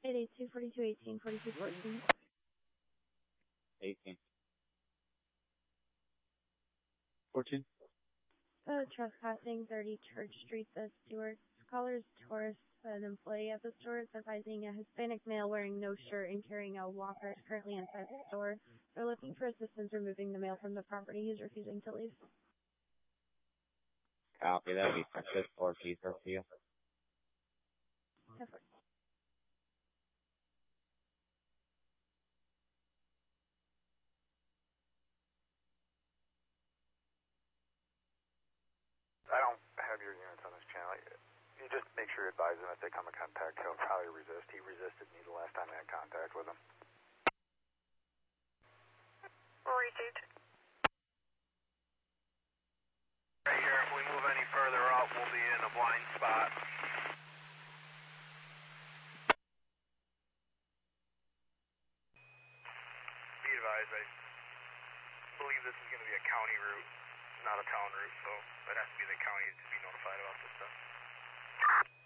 882 4218 4214. 18. 14. Trespassing 30 Church Street, the Stewart's callers tourist, an employee at the store is advising a Hispanic male wearing no shirt and carrying a walker is currently inside the store. They're looking for assistance removing the male from the property. He's refusing to leave. Copy, that'll be Francisco Ortiz Garcia. Effort. I don't have your units on this channel. You just make sure you advise him if they come in contact, he'll probably resist. He resisted me the last time I had contact with him. Repeat. Right here, if we move any further up, we'll be in a blind spot. Be advised, I believe this is going to be a county route, not a town route, so it has to be the county to be notified about this stuff.